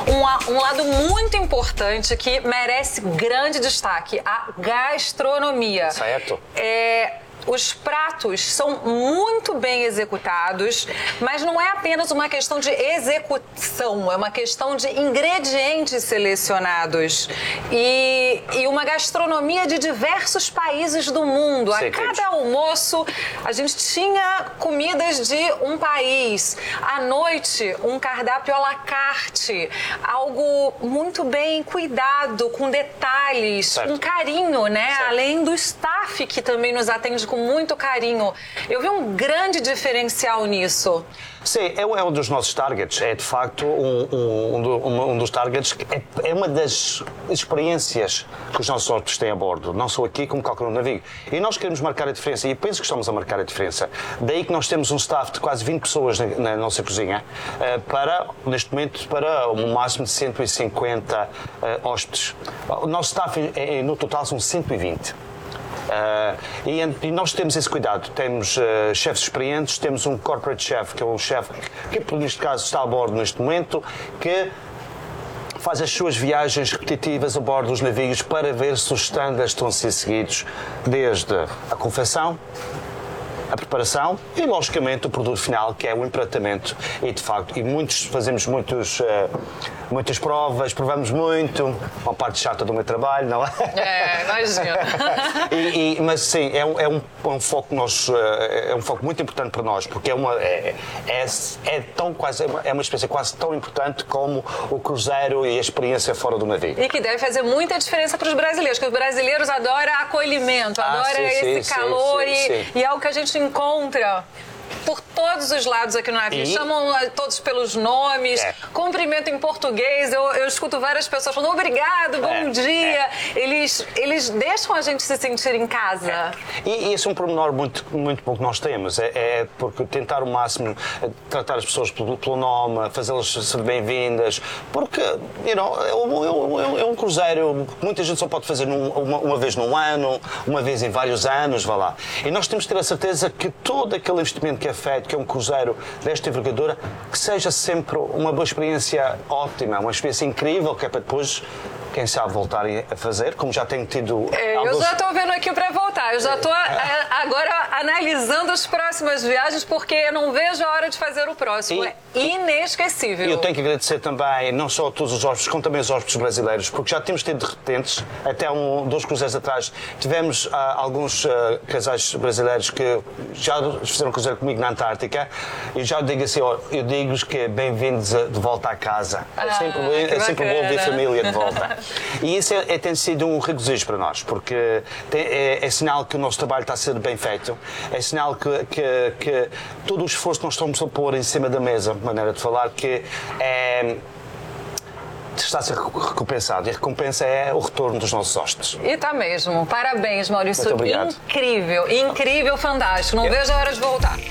Um lado muito importante que merece grande destaque, a gastronomia. Certo. Os pratos são muito bem executados, mas não é apenas uma questão de execução, é uma questão de ingredientes selecionados e uma gastronomia de diversos países do mundo. A cada almoço, a gente tinha comidas de um país. À noite, um cardápio à la carte, algo muito bem cuidado, com detalhes, com carinho, né? Além do staff que também nos atende com muito carinho. Eu vi um grande diferencial nisso. Sim, é um dos nossos targets. É, de facto, um dos targets. É uma das experiências que os nossos hóspedes têm a bordo, não só aqui como qualquer navio. E nós queremos marcar a diferença, e penso que estamos a marcar a diferença. Daí que nós temos um staff de quase 20 pessoas na nossa cozinha, neste momento, para um máximo de 150 hóspedes. O nosso staff, no total, são 120. E nós temos esse cuidado. Temos chefes experientes, temos um corporate chef, que é o chefe que, neste caso, está a bordo neste momento, que faz as suas viagens repetitivas a bordo dos navios para ver se os standards estão a ser seguidos, desde a confecção, a preparação e, logicamente, o produto final, que é o empratamento. E, de facto, fazemos muitas provas, provamos muito, uma parte chata do meu trabalho, não é? Imagino. Mas, sim, é um foco é um foco muito importante para nós, porque é uma experiência quase tão importante como o cruzeiro e a experiência fora do navio. E que deve fazer muita diferença para os brasileiros, porque os brasileiros adoram acolhimento, adoram esse calor e é algo que a gente encontra por todos os lados aqui no navio. Chamam todos pelos nomes, cumprimento em português. Eu escuto várias pessoas falando obrigado, bom dia. Eles deixam a gente se sentir em casa. E esse é um pormenor muito bom que nós temos. Porque tentar o máximo tratar as pessoas pelo nome, fazê-las ser bem-vindas. Porque é um cruzeiro que muita gente só pode fazer uma vez num ano, uma vez em vários anos, vá lá. E nós temos que ter a certeza que todo aquele investimento que é feito, que é um cruzeiro desta envergadura, que seja sempre uma boa experiência ótima, uma experiência incrível, que é para depois, quem sabe, voltarem a fazer, como já tenho tido... Eu já estou vendo aqui para voltar, eu já estou agora analisando as próximas viagens, porque eu não vejo a hora de fazer o próximo. É inesquecível. Eu tenho que agradecer também, não só a todos os hóspedes, como também os hóspedes brasileiros, porque já temos tido repetentes, até dois cruzeiros atrás, tivemos alguns casais brasileiros que já fizeram cruzeiro comigo na Antártica, e já digo assim, eu digo-vos que é bem-vindos de volta à casa. É sempre bom ver a família de volta. E isso tem sido um regozijo para nós, porque é sinal que o nosso trabalho está a ser bem feito, é sinal que todo o esforço que nós estamos a pôr em cima da mesa, maneira de falar, que está a ser recompensado. E a recompensa é o retorno dos nossos hóspedes. E está mesmo. Parabéns, Maurício. Muito obrigado. Incrível, fantástico. Não vejo a hora de voltar.